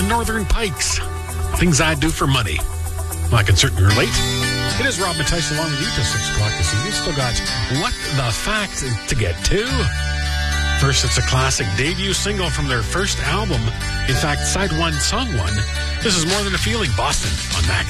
the Northern Pikes. Things I'd do for money. Well, I can certainly relate. It is Rob Mattice along with you till 6 o'clock this evening. Still got What the Fact to get to. First, it's a classic debut single from their first album. In fact, side one, song one. This is More Than a Feeling, Boston on Max.